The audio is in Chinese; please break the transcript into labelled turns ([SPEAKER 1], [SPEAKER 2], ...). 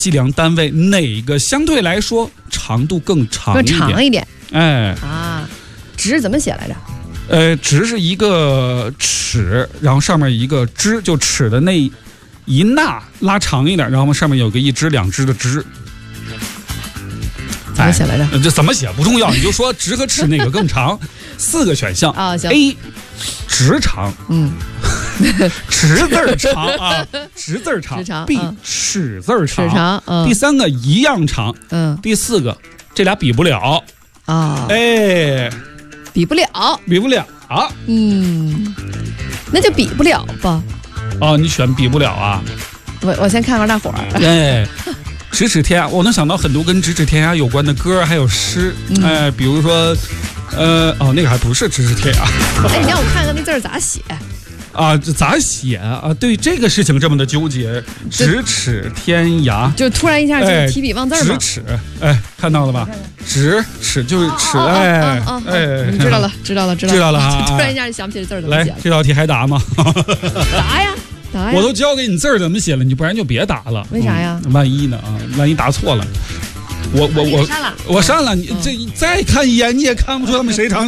[SPEAKER 1] 计量单位哪个相对来说长度更长一点？
[SPEAKER 2] 更长一点。
[SPEAKER 1] 哎
[SPEAKER 2] 啊，值怎么写来着？
[SPEAKER 1] 值是一个尺，然后上面一个支，就尺的那一捺拉长一点，然后上面有个一支两支的支。
[SPEAKER 2] 怎么写来着？
[SPEAKER 1] 这怎么写不重要，你就说直和尺哪个更长。4个选项
[SPEAKER 2] 啊，行。
[SPEAKER 1] A 直长，尺字儿长啊，直字儿长。B 尺字儿长，
[SPEAKER 2] 尺长。
[SPEAKER 1] 第3个一样长。第4个这俩比不了
[SPEAKER 2] 啊。
[SPEAKER 1] 哎，
[SPEAKER 2] 比不了。那就比不了吧。
[SPEAKER 1] 哦，你选比不了啊？
[SPEAKER 2] 我先看看大伙儿。
[SPEAKER 1] 哎。咫尺天涯，我能想到很多跟咫尺天涯有关的歌还有诗，比如说，那个还不是咫尺天涯。
[SPEAKER 2] 你让我看看那字儿咋写
[SPEAKER 1] 啊？这咋写啊？对这个事情这么的纠结，咫尺天涯，
[SPEAKER 2] 就突然一下就提笔忘字嘛。
[SPEAKER 1] 咫尺，看到了吧？咫尺就是尺，
[SPEAKER 2] 你知道了啊！突然一下就想不起来字儿怎么写了。
[SPEAKER 1] 来，这道题还答吗？
[SPEAKER 2] 答呀。
[SPEAKER 1] 我都教给你字儿怎么写了，你不然就别答了。
[SPEAKER 2] 为啥呀？
[SPEAKER 1] 万一呢啊？万一答错了，我删了。你这再看一眼，你也看不出他们谁长